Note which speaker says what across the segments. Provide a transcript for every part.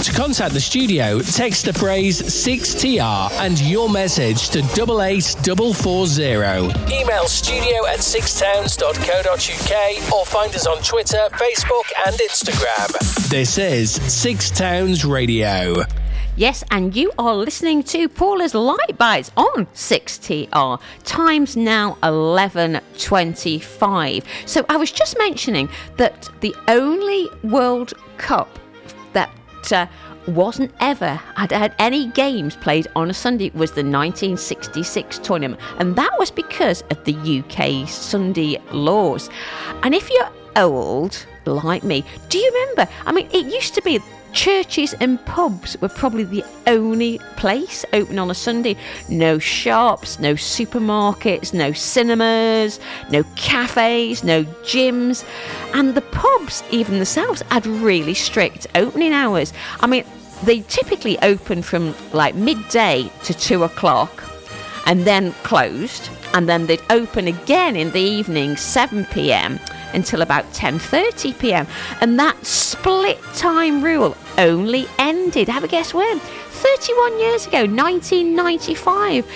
Speaker 1: To contact the studio, text the phrase 6TR and your message to 88440. Email studio@sixtowns.co.uk or find us on Twitter, Facebook and Instagram. This is Six Towns Radio.
Speaker 2: Yes, and you are listening to Paula's Light Bites on 6TR. Time's now 11:25. So I was just mentioning that the only World Cup that wasn't ever had any games played on a Sunday was the 1966 tournament, and that was because of the UK Sunday laws. And if you're old like me, do you remember? I mean, it used to be churches and pubs were probably the only place open on a Sunday. No shops, no supermarkets, no cinemas, no cafes, no gyms. And the pubs, even themselves, had really strict opening hours. I mean, they typically opened from like midday to 2 o'clock and then closed. And then they'd open again in the evening, 7 p.m. until about 10:30 p.m. And that split time rule only ended, have a guess when? 31 years ago, 1995.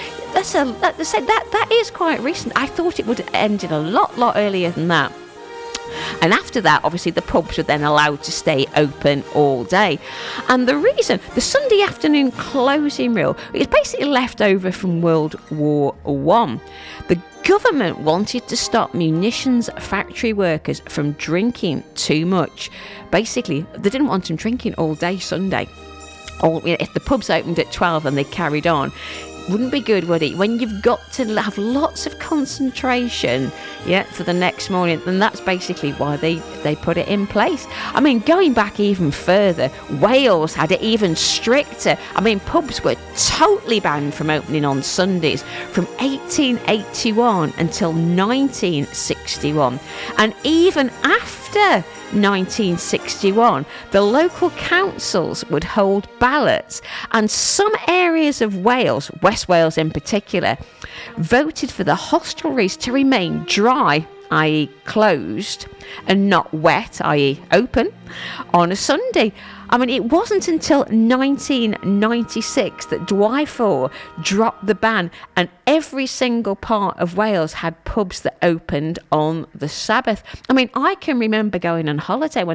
Speaker 2: That is quite recent. I thought it would have ended a lot earlier than that. And after that, obviously, the pubs were then allowed to stay open all day. And the reason, the Sunday afternoon closing rule, is basically left over from World War I. The government wanted to stop munitions factory workers from drinking too much. Basically, they didn't want them drinking all day Sunday. Or if the pubs opened at 12 and they carried on, wouldn't be good, would it? When you've got to have lots of concentration, for the next morning, then that's basically why they put it in place. I mean, going back even further, Wales had it even stricter. I mean, pubs were totally banned from opening on Sundays from 1881 until 1961. And even after 1961, the local councils would hold ballots, and some areas of Wales, West Wales in particular, voted for the hostelries to remain dry, i.e. closed, and not wet, i.e. open, on a Sunday. I mean, it wasn't until 1996 that Dwyfor dropped the ban, and every single part of Wales had pubs that opened on the Sabbath. I mean, I can remember going on holiday when